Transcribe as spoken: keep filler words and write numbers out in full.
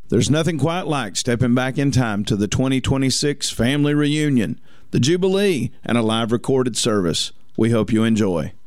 There's nothing quite like stepping back in time to the twenty twenty-six family reunion, the Jubilee, and a live recorded service. We hope you enjoy.